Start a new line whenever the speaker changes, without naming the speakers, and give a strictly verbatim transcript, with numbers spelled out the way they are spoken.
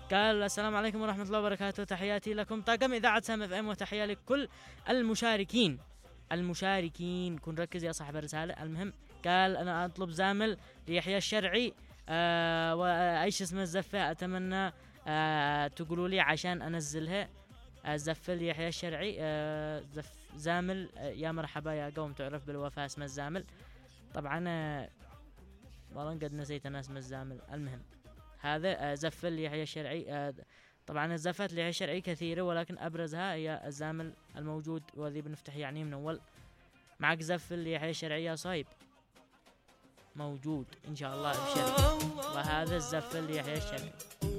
قال السلام عليكم ورحمة الله وبركاته، تحياتي لكم طاقم إذاعة سام اف ام، وتحية لكل المشاركين المشاركين كن ركز يا صاحب الرسالة. المهم قال أنا أطلب زامل ليحيى الشرعي آه وأيش اسم الزفة، أتمنى آه تقولوا لي عشان أنزلها. الزفة ليحيى الشرعي آه زف زامل آه يا مرحبا يا قوم، تعرف بالوفاء اسم الزامل. طبعا آه والله قد نسيت أنا اسم الزامل. المهم هذا آه زفة ليحيى الشرعي. آه طبعا الزفات ليحيى الشرعي كثيرة، ولكن أبرزها هي الزامل الموجود وذي بنفتح يعني من أول. معك زف ليحيى الشرعي يا صايب موجود إن شاء الله بشرع، وهذا الزف ليحيى الشرعي.